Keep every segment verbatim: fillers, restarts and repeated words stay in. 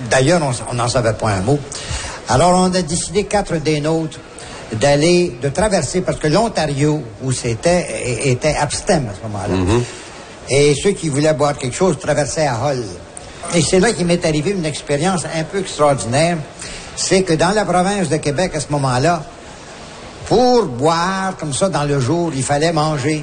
D'ailleurs, on n'en savait pas un mot. Alors, on a décidé, quatre des nôtres, d'aller, de traverser, parce que l'Ontario, où c'était, était abstem à ce moment-là. Mm-hmm. Et ceux qui voulaient boire quelque chose traversaient à Hull. Et c'est là qu'il m'est arrivé une expérience un peu extraordinaire. C'est que dans la province de Québec, à ce moment-là, pour boire comme ça dans le jour, il fallait manger.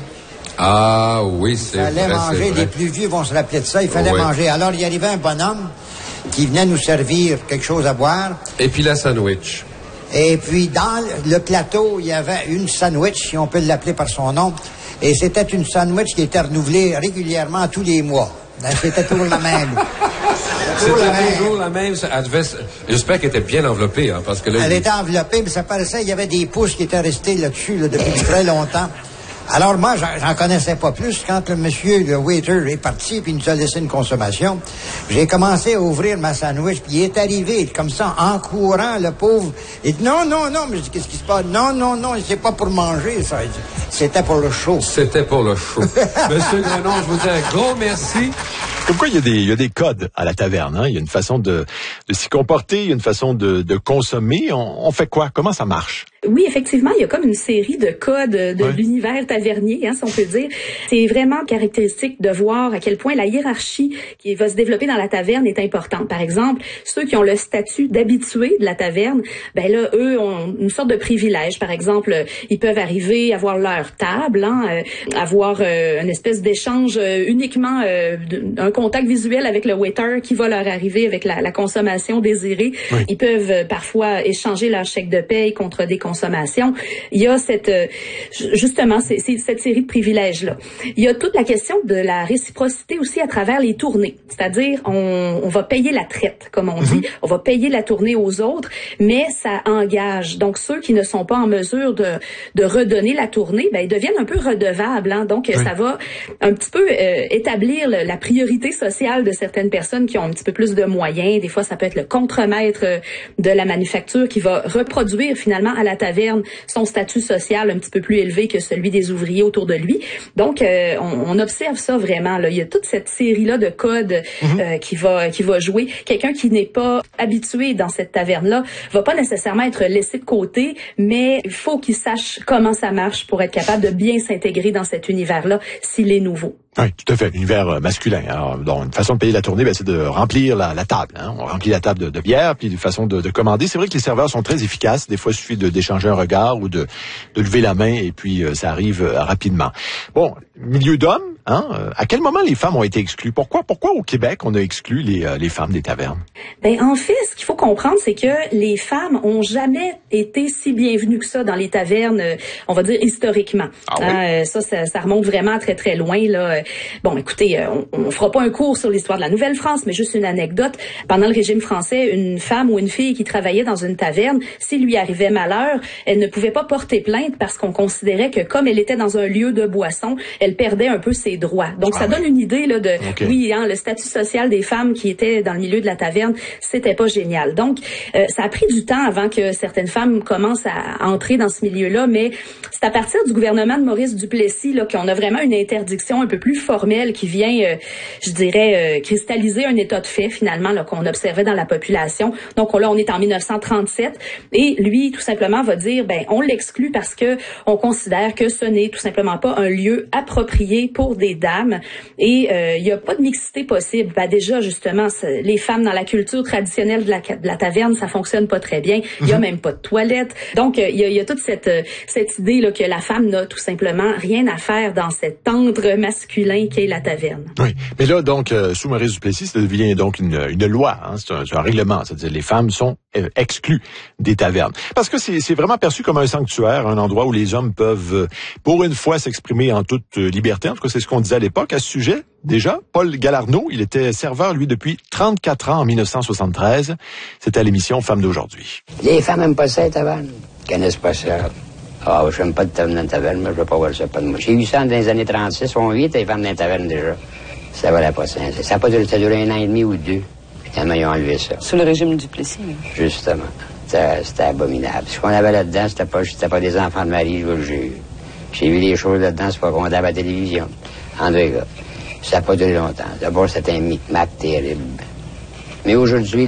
Ah oui, c'est vrai. Il fallait vrai, manger, les plus vieux vont se rappeler de ça, il fallait oui. manger. Alors, il arrivait un bonhomme qui venait nous servir quelque chose à boire. Et puis la sandwich. Et puis, dans le plateau, il y avait une sandwich, si on peut l'appeler par son nom. Et c'était une sandwich qui était renouvelée régulièrement tous les mois. C'était toujours la même. C'était toujours la même. Elle devait, j'espère qu'elle était bien enveloppée, hein, parce que là... Elle il... était enveloppée, mais ça paraissait, il y avait des pouces qui étaient restés là-dessus, là, depuis très longtemps. Alors, moi, j'en connaissais pas plus. Quand le monsieur, le waiter, est parti, puis il nous a laissé une consommation, j'ai commencé à ouvrir ma sandwich, puis il est arrivé, comme ça, en courant, le pauvre. Il dit, non, non, non, mais je dis, qu'est-ce qui se passe? Non, non, non, c'est pas pour manger, ça. C'était pour le show. C'était pour le show. Monsieur Grenon, je vous dis un gros merci. Comme quoi, il y a des, il y a des codes à la taverne, hein. Il y a une façon de, de s'y comporter, il y a une façon de, de consommer. On, on fait quoi? Comment ça marche? Oui, effectivement, il y a comme une série de codes de ouais. l'univers tavernier, hein, si on peut dire. C'est vraiment caractéristique de voir à quel point la hiérarchie qui va se développer dans la taverne est importante. Par exemple, ceux qui ont le statut d'habitués de la taverne, ben là, eux ont une sorte de privilège. Par exemple, ils peuvent arriver, avoir leur table, hein, euh, avoir euh, une espèce d'échange euh, uniquement, euh, un contact visuel avec le waiter qui va leur arriver avec la, la consommation désirée. Oui. Ils peuvent euh, parfois échanger leur chèque de paye contre des consommation. Il y a cette euh, justement c'est, c'est cette série de privilèges là. Il y a toute la question de la réciprocité aussi à travers les tournées, c'est-à-dire on, on va payer la traite comme on mm-hmm. dit, on va payer la tournée aux autres, mais ça engage donc ceux qui ne sont pas en mesure de de redonner la tournée, ben ils deviennent un peu redevables, hein? Donc oui. ça va un petit peu euh, établir le, la priorité sociale de certaines personnes qui ont un petit peu plus de moyens. Des fois ça peut être le contremaître de la manufacture qui va reproduire finalement à la taverne son statut social un petit peu plus élevé que celui des ouvriers autour de lui. Donc, euh, on, on observe ça vraiment. Là. Il y a toute cette série-là de codes mm-hmm. euh, qui va qui va jouer. Quelqu'un qui n'est pas habitué dans cette taverne-là va pas nécessairement être laissé de côté, mais il faut qu'il sache comment ça marche pour être capable de bien s'intégrer dans cet univers-là s'il est nouveau. Oui, tout à fait. L'univers masculin. Alors, donc, une façon de payer la tournée, ben, c'est de remplir la, la table. Hein. On remplit la table de, de bière, puis une façon de, de commander. C'est vrai que les serveurs sont très efficaces. Des fois, il suffit de, d'échanger un regard ou de, de lever la main, et puis euh, ça arrive euh, rapidement. Bon, milieu d'hommes, hein. Euh, à quel moment les femmes ont été exclues? Pourquoi, pourquoi au Québec on a exclu les, euh, les femmes des tavernes? Ben, en fait, ce qu'il faut comprendre, c'est que les femmes ont jamais été si bienvenues que ça dans les tavernes, euh, on va dire historiquement. Ah oui? euh, ça, ça, ça remonte vraiment très très loin là. Bon, écoutez, on, on fera pas un cours sur l'histoire de la Nouvelle-France, mais juste une anecdote. Pendant le régime français, une femme ou une fille qui travaillait dans une taverne, s'il lui arrivait malheur, elle ne pouvait pas porter plainte parce qu'on considérait que comme elle était dans un lieu de boisson, elle perdait un peu ses droits. Donc, ah ça oui. donne une idée là de, okay. oui, hein, le statut social des femmes qui étaient dans le milieu de la taverne, c'était pas génial. Donc, euh, ça a pris du temps avant que certaines femmes commencent à entrer dans ce milieu-là, mais c'est à partir du gouvernement de Maurice Duplessis là qu'on a vraiment une interdiction un peu plus formelle qui vient, euh, je dirais, euh, cristalliser un état de fait, finalement, là, qu'on observait dans la population. Donc, là, on est en dix-neuf cent trente-sept. Et lui, tout simplement, va dire, ben, on l'exclut parce que on considère que ce n'est tout simplement pas un lieu approprié pour des dames. Et euh, il n'y a pas de mixité possible. Ben, déjà, justement, les femmes dans la culture traditionnelle de la, de la taverne, ça fonctionne pas très bien. Il y a même pas de toilette. Donc, il y a, il y a toute cette, cette idée là que la femme n'a tout simplement rien à faire dans cet antre masculin qu'est la taverne. Oui, mais là, donc, euh, sous Maurice Duplessis, ça devient donc une, une loi, hein, c'est, un, c'est un règlement, c'est-à-dire les femmes sont euh, exclues des tavernes. Parce que c'est, c'est vraiment perçu comme un sanctuaire, un endroit où les hommes peuvent, euh, pour une fois, s'exprimer en toute euh, liberté. En tout cas, c'est ce qu'on disait à l'époque à ce sujet. Déjà, Paul Galarneau, il était serveur, lui, depuis trente-quatre ans, en dix-neuf cent soixante-treize. C'était à l'émission Femmes d'aujourd'hui. Les femmes n'aiment pas ça, les tavernes. Ils connaissent pas ça. Ah, je n'aime pas de taverne dans la taverne, mais je veux pas voir ça, pas de moi. J'ai eu ça dans les années trente-six, on huit, les femmes dans la taverne déjà. Ça valait pas ça. Ça a pas duré, ça a duré un an et demi ou deux. Puis tellement ils ont enlevé ça. Sous le régime du Plessis. Justement. C'était, c'était abominable. Ce qu'on avait là-dedans, c'était pas, c'était pas des enfants de Marie, je vous le jure. J'ai vu des choses là-dedans, c'est pas comptable à la télévision. En deux gars. Ça n'a pas duré longtemps. D'abord, c'était un micmac terrible. Mais aujourd'hui,